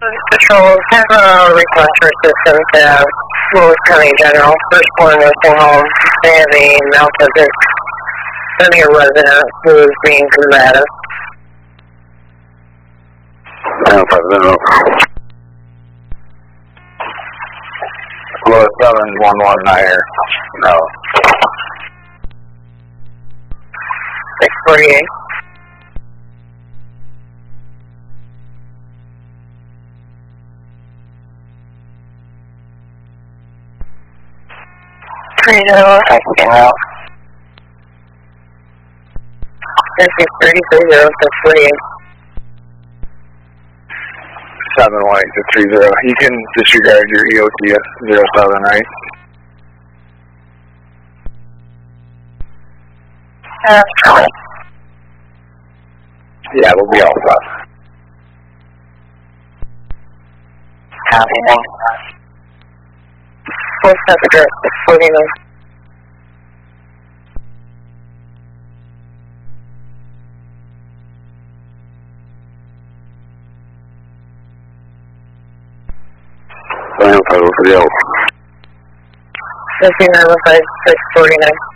Patrols have a request for assistance at Lewis County General, First Floor Nursing Home. They have a malphysic senior resident who is being combative. 950. Lewis 711 no. 648. Asking out. 3330, 648. 718-30. You can disregard your EOT 07, right? Correct. Yeah, we'll be all set. Copy, thanks. What's that address? 649. Federal for the L. 59 649.